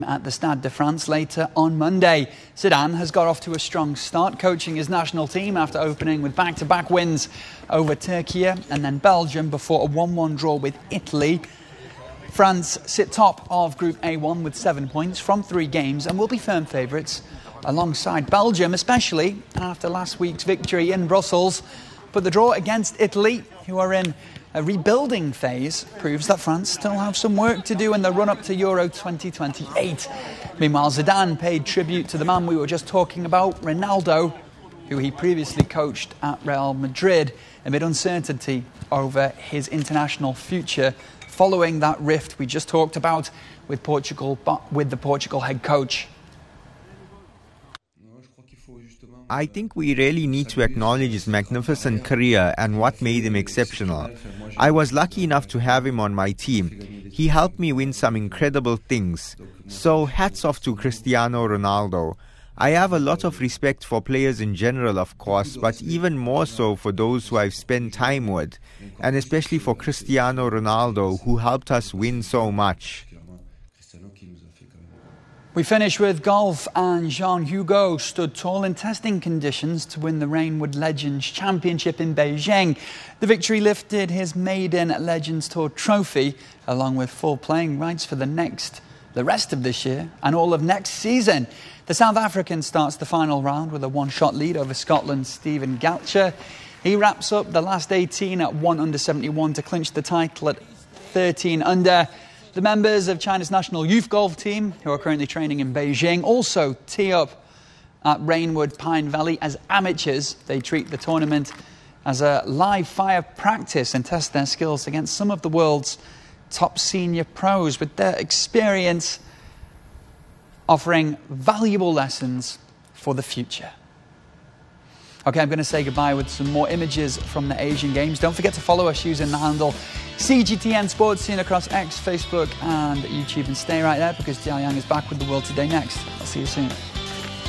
at the Stade de France later on Monday. Zidane has got off to a strong start, coaching his national team after opening with back-to-back wins over Turkey and then Belgium before a 1-1 draw with Italy. France sit top of Group A1 with 7 points from 3 games and will be firm favourites alongside Belgium, especially after last week's victory in Brussels. But the draw against Italy, who are in a rebuilding phase, proves that France still have some work to do in the run-up to Euro 2028. Meanwhile, Zidane paid tribute to the man we were just talking about, Ronaldo, who he previously coached at Real Madrid, amid uncertainty over his international future following that rift we just talked about with the Portugal head coach. I think we really need to acknowledge his magnificent career and what made him exceptional. I was lucky enough to have him on my team. He helped me win some incredible things. So hats off to Cristiano Ronaldo. I have a lot of respect for players in general, of course, but even more so for those who I've spent time with, and especially for Cristiano Ronaldo, who helped us win so much. We finish with golf, and Jean Hugo stood tall in testing conditions to win the Rainwood Legends Championship in Beijing. The victory lifted his maiden Legends Tour trophy, along with full playing rights for the rest of this year and all of next season. The South African starts the final round with a 1-shot lead over Scotland's Stephen Galcher. He wraps up the last 18 at 1 under 71 to clinch the title at 13 under. The members of China's national youth golf team, who are currently training in Beijing, also tee up at Rainwood Pine Valley as amateurs. They treat the tournament as a live fire practice and test their skills against some of the world's top senior pros, with their experience offering valuable lessons for the future. Okay, I'm going to say goodbye with some more images from the Asian Games. Don't forget to follow us using the handle CGTN Sports Scene across X, Facebook and YouTube. And stay right there because Jia Yang is back with the World Today next. I'll see you soon.